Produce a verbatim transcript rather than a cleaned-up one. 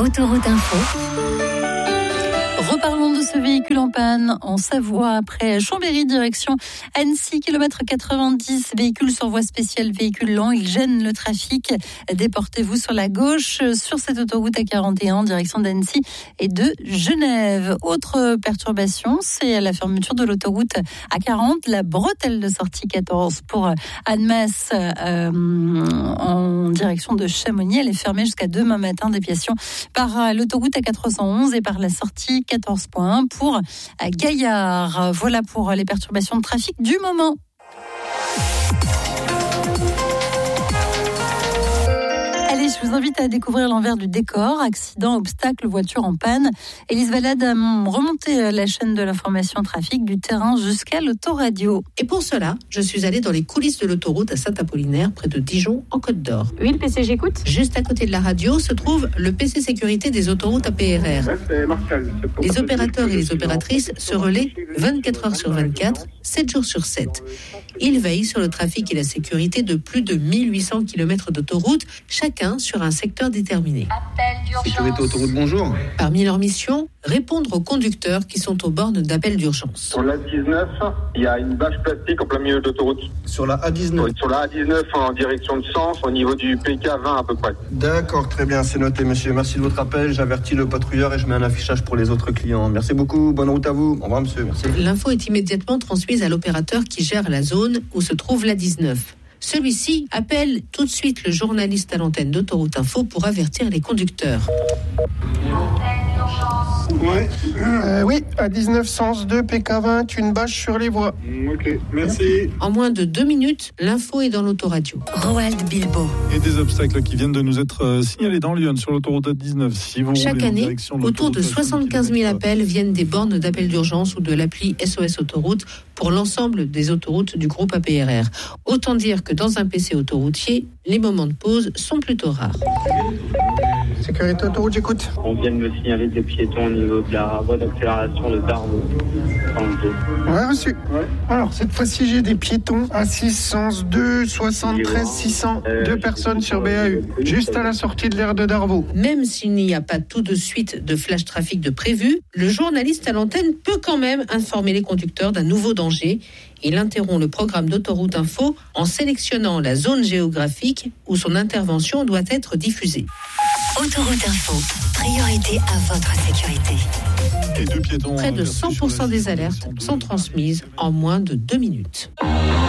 Autoroute Info. Reparlons de ce véhicule en panne en Savoie après Chambéry, direction Annecy, kilomètre quatre-vingt-dix. Véhicule sur voie spéciale, véhicule lent, il gêne le trafic. Déportez-vous sur la gauche sur cette autoroute A quarante et un, direction d'Annecy et de Genève. Autre perturbation, c'est la fermeture de l'autoroute A quarante, la bretelle de sortie quatorze pour Annemasse euh, en direction de Chamonix. Elle est fermée jusqu'à demain matin, déviation par l'autoroute A quatre cent onze et par la sortie quatorze point un pour Gaillard. Voilà pour les perturbations de trafic du moment. Allez, je vous invite à découvrir l'envers du décor. Accident, obstacle, voiture en panne. Élise Valade a remonté la chaîne de l'information trafic du terrain jusqu'à l'autoradio. Et pour cela, je suis allée dans les coulisses de l'autoroute à Saint-Apollinaire, près de Dijon, en Côte d'Or. Oui, le P C, j'écoute. Juste à côté de la radio se trouve le P C sécurité des autoroutes A P R R. Les opérateurs et les opératrices se relaient vingt-quatre heures sur vingt-quatre, sept jours sur sept. Ils veillent sur le trafic et la sécurité de plus de mille huit cents kilomètres d'autoroute, chacun sur un secteur déterminé. Sécurité autoroute, bonjour. Parmi leurs missions, répondre aux conducteurs qui sont aux bornes d'appel d'urgence. Sur l'A dix-neuf, il y a une bâche plastique en plein milieu de l'autoroute. Sur la A dix-neuf. Oui, sur la A dix-neuf en direction de Sens, au niveau du P K vingt à peu près. D'accord, très bien, c'est noté monsieur. Merci de votre appel, j'avertis le patrouilleur et je mets un affichage pour les autres clients. Merci beaucoup, bonne route à vous. Au revoir monsieur, merci. L'info est immédiatement transmise à l'opérateur qui gère la zone où se trouve l'A dix-neuf. Celui-ci appelle tout de suite le journaliste à l'antenne d'Autoroute Info pour avertir les conducteurs. Ouais. Euh, oui, à dix-neuf sens deux, P K vingt, une bâche sur les voies. Ok, merci. En moins de deux minutes, l'info est dans l'autoradio. Roald Bilbo. Et des obstacles qui viennent de nous être euh, signalés dans Lyon sur l'autoroute A dix-neuf. Si vous Chaque roulez en année, direction de autour de l'autoroute soixante-quinze mille appels viennent des bornes d'appel d'urgence ou de l'appli S O S Autoroute pour l'ensemble des autoroutes du groupe A P R R. Autant dire que dans un P C autoroutier, les moments de pause sont plutôt rares. Sécurité autoroute, j'écoute. On vient de me signaler des piétons au niveau de la voie d'accélération de Darvaux. Ouais, reçu. Ouais. Alors, cette fois-ci, j'ai des piétons à six sens deux, soixante-treize six cents. Euh, Deux personnes sur B A U, juste à la sortie de l'aire de Darvaux. Même s'il n'y a pas tout de suite de flash trafic de prévu, le journaliste à l'antenne peut quand même informer les conducteurs d'un nouveau danger. Il interrompt le programme d'Autoroute Info en sélectionnant la zone géographique où son intervention doit être diffusée. Autoroute Info, priorité à votre sécurité. Et deux piétons, Près de euh, cent pour cent des alertes sont transmises en moins de deux minutes.